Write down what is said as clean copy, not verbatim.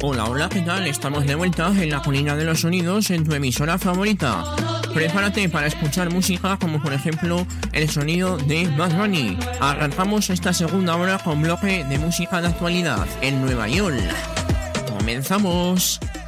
Hola, hola, ¿qué tal? Estamos de vuelta en la colina de los sonidos en tu emisora favorita. Prepárate para escuchar música como por ejemplo el sonido de Bad Bunny. Arrancamos esta segunda hora con bloque de música de actualidad en Nueva York. ¡Comenzamos!